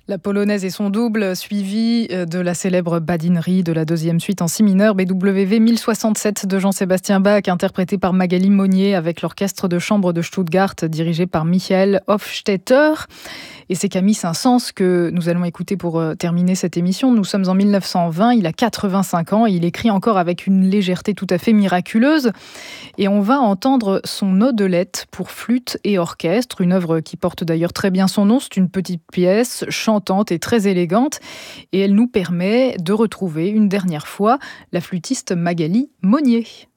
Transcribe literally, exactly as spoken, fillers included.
La polonaise et son double, suivi de la célèbre badinerie de la deuxième suite en si mineur, B W V mille soixante-sept de Jean-Sébastien Bach, interprété par Magali Monnier avec l'orchestre de chambre de Stuttgart, dirigé par Michael Hofstetter. Et c'est Camille Saint-Saëns que nous allons écouter pour terminer cette émission. Nous sommes en mille neuf cent vingt, il a quatre-vingt-cinq ans et il écrit encore avec une légèreté tout à fait miraculeuse. Et on va entendre son Odelette pour flûte et orchestre, une œuvre qui porte d'ailleurs très bien son nom. C'est une petite pièce chantante et très élégante. Et elle nous permet de retrouver une dernière fois la flûtiste Magali Monnier.